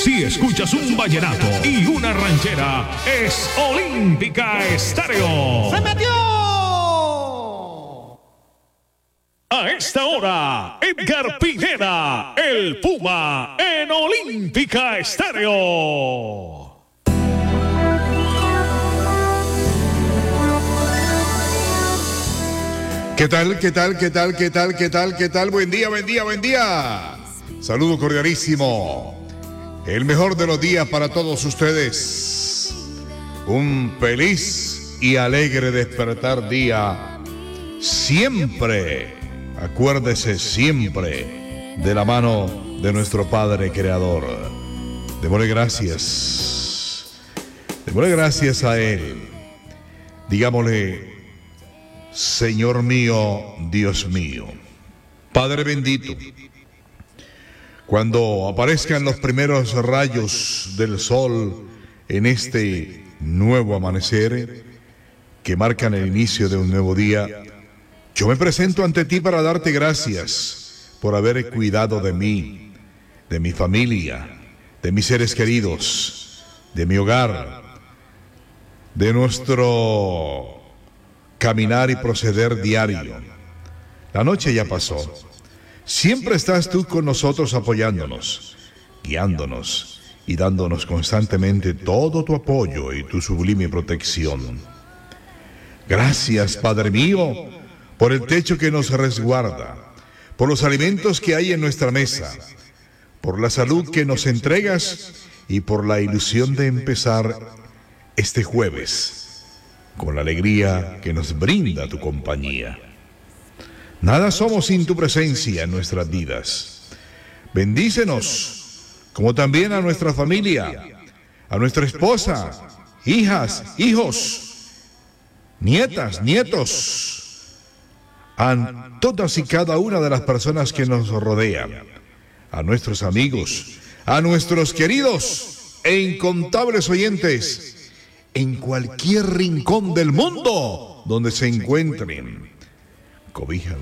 Si escuchas un vallenato y una ranchera, es Olímpica Estéreo. ¡Se metió! A esta hora, Edgar Pineda, el Puma, en Olímpica Estéreo. ¿Qué tal? ¿Qué tal? ¿Qué tal? ¿Qué tal? ¿Qué tal? ¿Qué tal? Buen día, buen día, buen día. Saludo cordialísimo. El mejor de los días para todos ustedes. Un feliz y alegre despertar día. Siempre, acuérdese siempre de la mano de nuestro Padre Creador. Démosle gracias. Démosle gracias a Él. Digámosle: Señor mío, Dios mío, Padre bendito, cuando aparezcan los primeros rayos del sol en este nuevo amanecer que marcan el inicio de un nuevo día, yo me presento ante ti para darte gracias por haber cuidado de mí, de mi familia, de mis seres queridos, de mi hogar, de nuestro caminar y proceder diario. La noche ya pasó. Siempre estás tú con nosotros apoyándonos, guiándonos y dándonos constantemente todo tu apoyo y tu sublime protección. Gracias, Padre mío, por el techo que nos resguarda, por los alimentos que hay en nuestra mesa, por la salud que nos entregas y por la ilusión de empezar este jueves con la alegría que nos brinda tu compañía. Nada somos sin tu presencia en nuestras vidas. Bendícenos, como también a nuestra familia, a nuestra esposa, hijas, hijos, nietas, nietos, a todas y cada una de las personas que nos rodean, a nuestros amigos, a nuestros queridos e incontables oyentes, en cualquier rincón del mundo donde se encuentren. Cobíjalos.